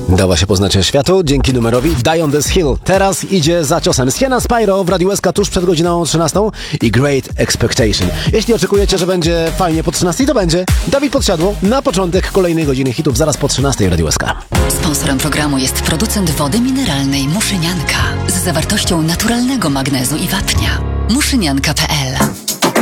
Dała się poznać światu dzięki numerowi Die on this Hill. Teraz idzie za ciosem Sienna Spyro w Radiu SK tuż przed godziną 13 i Great Expectation. Jeśli oczekujecie, że będzie fajnie po 13, to będzie. Dawid Podsiadło na początek kolejnej godziny hitów zaraz po 13 w Radiu SK. Sponsorem programu jest producent wody mineralnej Muszynianka z zawartością naturalnego magnezu i wapnia. Muszynianka.pl